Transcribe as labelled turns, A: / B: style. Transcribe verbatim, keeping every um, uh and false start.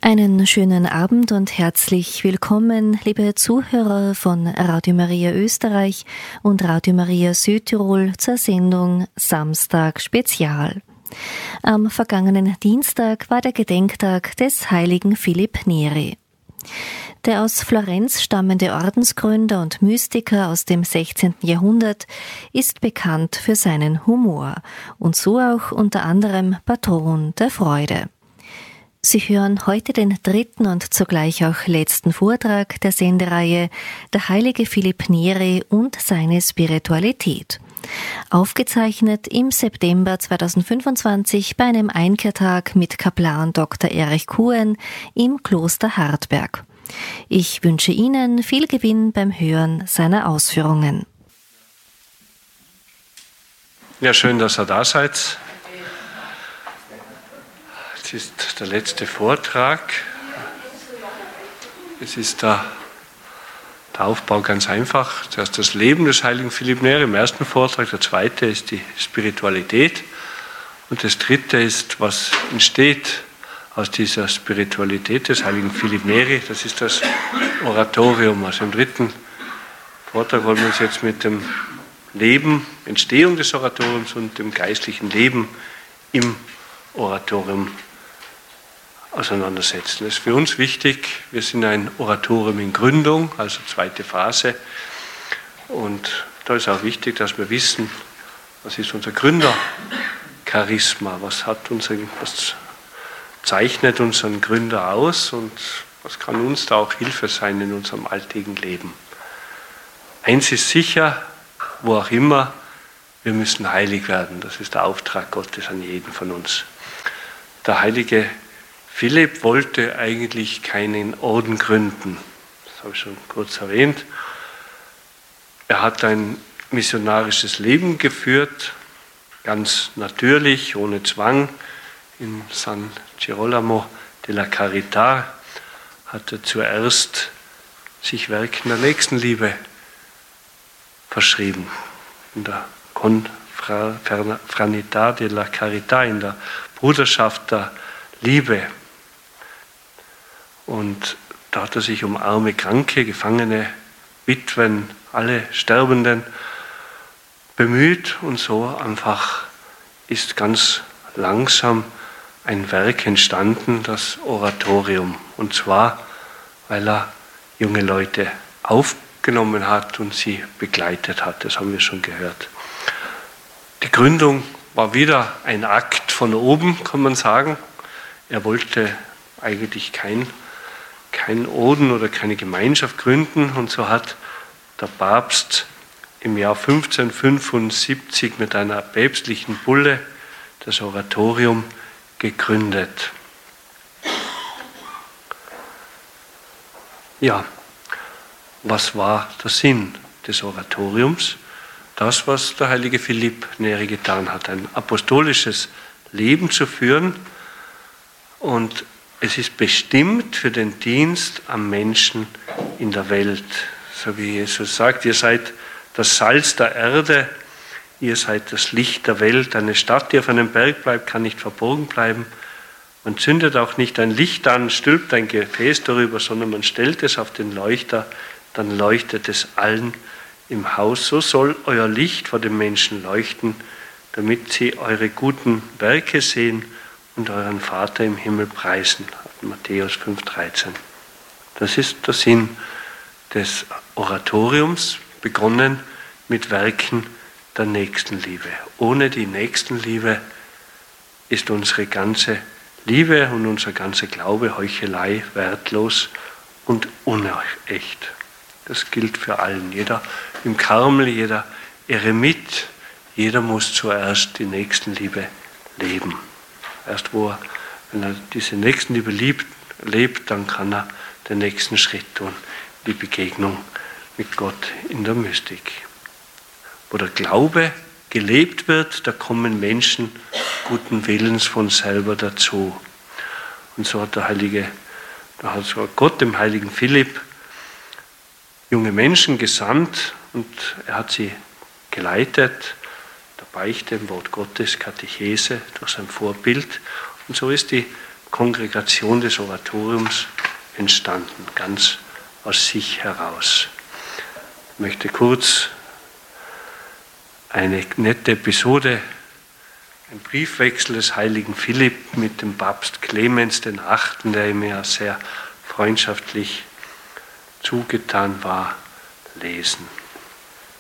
A: Einen schönen Abend und herzlich willkommen, liebe Zuhörer von Radio Maria Österreich und Radio Maria Südtirol zur Sendung Samstag Spezial. Am vergangenen Dienstag war der Gedenktag des heiligen Philipp Neri. Der aus Florenz stammende Ordensgründer und Mystiker aus dem sechzehnten Jahrhundert ist bekannt für seinen Humor und so auch unter anderem Patron der Freude. Sie hören heute den dritten und zugleich auch letzten Vortrag der Sendereihe Der heilige Philipp Neri und seine Spiritualität. Aufgezeichnet im September zweitausendfünfundzwanzig bei einem Einkehrtag mit Kaplan Doktor Erich Kuhn im Kloster Hartberg. Ich wünsche Ihnen viel Gewinn beim Hören seiner Ausführungen.
B: Ja, schön, dass ihr da seid. Es ist der letzte Vortrag. Es ist der, der Aufbau ganz einfach. Zuerst das Leben des heiligen Philipp Neri im ersten Vortrag. Der zweite ist die Spiritualität. Und das dritte ist, was entsteht aus dieser Spiritualität des heiligen Philipp Neri. Das ist das Oratorium. Also im dritten Vortrag wollen wir uns jetzt mit dem Leben, Entstehung des Oratoriums und dem geistlichen Leben im Oratorium auseinandersetzen. Das ist für uns wichtig. Wir sind ein Oratorium in Gründung, also zweite Phase. Und da ist auch wichtig, dass wir wissen, was ist unser Gründercharisma, was hat unser, was zeichnet unseren Gründer aus und was kann uns da auch Hilfe sein in unserem alltäglichen Leben. Eins ist sicher, wo auch immer, wir müssen heilig werden. Das ist der Auftrag Gottes an jeden von uns. Der heilige Philipp wollte eigentlich keinen Orden gründen. Das habe ich schon kurz erwähnt. Er hat ein missionarisches Leben geführt, ganz natürlich, ohne Zwang. In San Girolamo della Carità hat er zuerst sich Werken der Nächstenliebe verschrieben. In der Confraternità della Carità, in der Bruderschaft der Liebe. Und da hat er sich um arme, Kranke, Gefangene, Witwen, alle Sterbenden bemüht und so einfach ist ganz langsam ein Werk entstanden, das Oratorium. Und zwar, weil er junge Leute aufgenommen hat und sie begleitet hat. Das haben wir schon gehört. Die Gründung war wieder ein Akt von oben, kann man sagen. Er wollte eigentlich kein, kein Orden oder keine Gemeinschaft gründen und so hat der Papst im Jahr fünfzehnhundertfünfundsiebzig mit einer päpstlichen Bulle das Oratorium gegründet. Ja, was war der Sinn des Oratoriums? Das, was der heilige Philipp Neri getan hat, ein apostolisches Leben zu führen, und es ist bestimmt für den Dienst am Menschen in der Welt. So wie Jesus sagt, ihr seid das Salz der Erde, ihr seid das Licht der Welt. Eine Stadt, die auf einem Berg bleibt, kann nicht verborgen bleiben. Man zündet auch nicht ein Licht an, stülpt ein Gefäß darüber, sondern man stellt es auf den Leuchter, dann leuchtet es allen im Haus. So soll euer Licht vor den Menschen leuchten, damit sie eure guten Werke sehen und euren Vater im Himmel preisen. Matthäus fünf dreizehn. Das ist der Sinn des Oratoriums, begonnen mit Werken der Nächstenliebe. Ohne die Nächstenliebe ist unsere ganze Liebe und unser ganzer Glaube, Heuchelei, wertlos und unecht. Das gilt für allen. Jeder im Karmel, jeder Eremit, jeder muss zuerst die Nächstenliebe leben. Erst wo er, wenn er diese Nächstenliebe liebt, lebt, dann kann er den nächsten Schritt tun, die Begegnung mit Gott in der Mystik. Wo der Glaube gelebt wird, da kommen Menschen guten Willens von selber dazu. Und so hat der Heilige, da hat sogar Gott dem heiligen Philipp junge Menschen gesandt und er hat sie geleitet, der Beichte, im Wort Gottes, Katechese, durch sein Vorbild. Und so ist die Kongregation des Oratoriums entstanden, ganz aus sich heraus. Ich möchte kurz eine nette Episode, ein Briefwechsel des heiligen Philipp mit dem Papst Clemens der Achte, der ihm ja sehr freundschaftlich zugetan war, lesen.